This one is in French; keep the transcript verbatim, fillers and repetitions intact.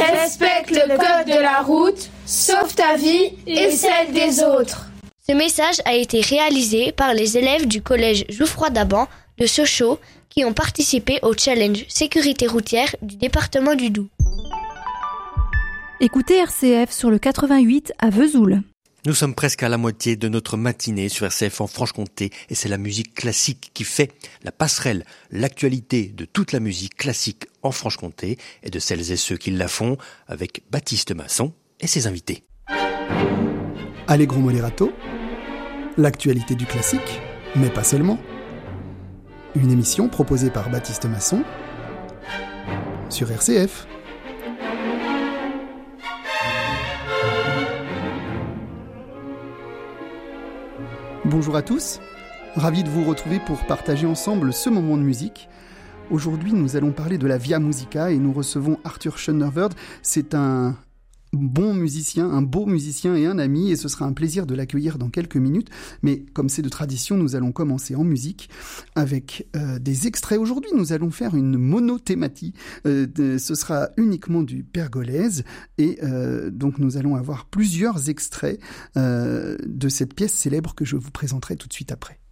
Respecte le code de la route, sauve ta vie et celle des autres. Ce message a été réalisé par les élèves du collège Jouffroy d'Aban de Sochaux qui ont participé au challenge sécurité routière du département du Doubs. Écoutez R C F sur le quatre-vingt-huit à Vesoul. Nous sommes presque à la moitié de notre matinée sur R C F en Franche-Comté et c'est la musique classique qui fait la passerelle, l'actualité de toute la musique classique en Franche-Comté et de celles et ceux qui la font avec Baptiste Masson et ses invités. Allegro Moderato, l'actualité du classique, mais pas seulement. Une émission proposée par Baptiste Masson sur R C F. Bonjour à tous, ravi de vous retrouver pour partager ensemble ce moment de musique. Aujourd'hui, nous allons parler de la Via Musica et nous recevons Arthur Schoenberg. C'est un bon musicien, un beau musicien et un ami, et ce sera un plaisir de l'accueillir dans quelques minutes. Mais comme c'est de tradition, nous allons commencer en musique avec euh, des extraits. Aujourd'hui, nous allons faire une monothématie. Euh, de, ce sera uniquement du Pergolèse, et euh, donc nous allons avoir plusieurs extraits euh, de cette pièce célèbre que je vous présenterai tout de suite après.